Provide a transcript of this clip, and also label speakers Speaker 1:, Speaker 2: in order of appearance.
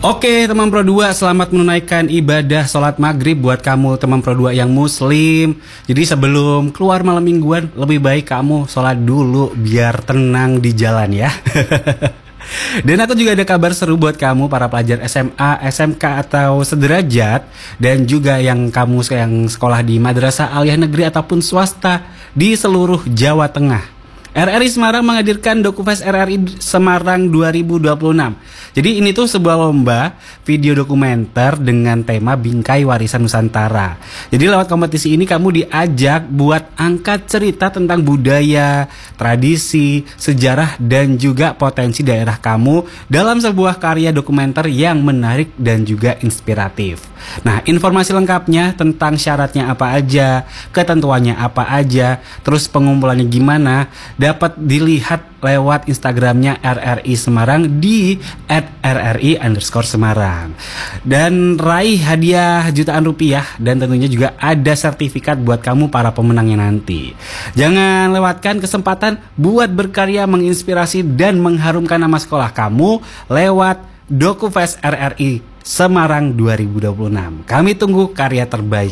Speaker 1: Oke teman Pro 2, selamat menunaikan ibadah sholat maghrib buat kamu teman Pro 2 yang muslim. Jadi sebelum keluar malam mingguan, lebih baik kamu sholat dulu biar tenang di jalan ya. Dan aku juga ada kabar seru buat kamu para pelajar SMA, SMK atau sederajat, dan juga yang kamu yang sekolah di madrasah aliyah negeri ataupun swasta di seluruh Jawa Tengah. RRI Semarang menghadirkan Dokufest RRI Semarang 2026. Jadi ini tuh sebuah lomba video dokumenter dengan tema Bingkai Warisan Nusantara. Jadi lewat kompetisi ini kamu diajak buat angkat cerita tentang budaya, tradisi, sejarah, dan juga potensi daerah kamu dalam sebuah karya dokumenter yang menarik dan juga inspiratif. Nah, informasi lengkapnya tentang syaratnya apa aja, ketentuannya apa aja, terus pengumpulannya gimana, dapat dilihat lewat Instagramnya RRI Semarang di @rri_Semarang. Dan raih hadiah jutaan rupiah dan tentunya juga ada sertifikat buat kamu para pemenangnya nanti. Jangan lewatkan kesempatan buat berkarya menginspirasi dan mengharumkan nama sekolah kamu lewat Dokufest RRI Semarang 2026. Kami tunggu karya terbaik